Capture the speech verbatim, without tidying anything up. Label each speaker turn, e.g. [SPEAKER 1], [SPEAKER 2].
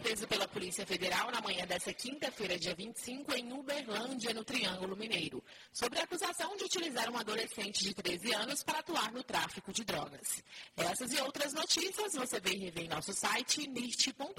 [SPEAKER 1] preso pela Polícia Federal na manhã desta quinta-feira, dia vinte e cinco, em Uberlândia, no Triângulo Mineiro, sobre a acusação de utilizar um adolescente de treze anos para atuar no tráfico de drogas. Essas e outras notícias você vê e revê em nosso site, nist ponto